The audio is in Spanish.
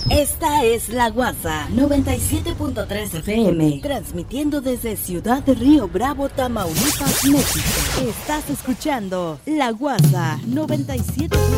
Esta es La Guasa 97.3 FM, transmitiendo desde Ciudad de Río Bravo, Tamaulipas, México. Estás escuchando La Guasa 97.